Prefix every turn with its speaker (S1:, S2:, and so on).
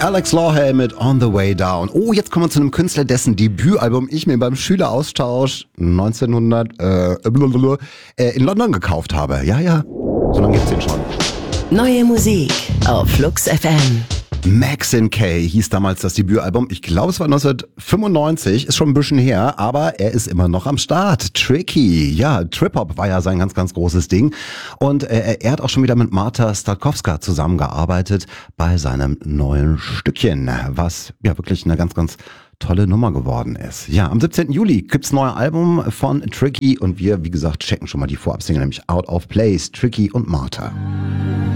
S1: Alex Lawhey mit On the Way Down. Oh, jetzt kommen wir zu einem Künstler, dessen Debütalbum ich mir beim Schüleraustausch 1900 in London gekauft habe. Ja, so lange gibt's den schon.
S2: Neue Musik auf Flux FM.
S1: Maxine K hieß damals das Debütalbum. Ich glaube, es war 1995, ist schon ein bisschen her, aber er ist immer noch am Start. Tricky, ja, Trip-Hop war ja sein ganz, ganz großes Ding. Und er hat auch schon wieder mit Marta Statkowska zusammengearbeitet bei seinem neuen Stückchen, was ja wirklich eine ganz, ganz tolle Nummer geworden ist. Ja, am 17. Juli gibt's ein neues Album von Tricky und wir, wie gesagt, checken schon mal die Vorabsingle, nämlich Out of Place, Tricky und Marta.